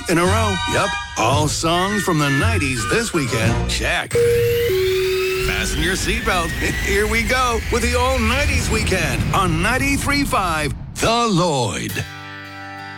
in a row. Yep, all songs from the 90s this weekend. Check. Fasten your seatbelt. Here we go with the all 90s weekend on 93.5 The Lloyd.